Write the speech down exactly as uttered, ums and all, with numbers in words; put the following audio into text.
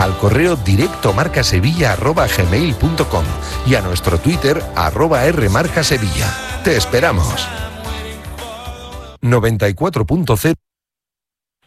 al correo directo marcasevilla arroba gmail punto com y a nuestro Twitter arroba rmarcasevilla. Te esperamos. noventa y cuatro punto cero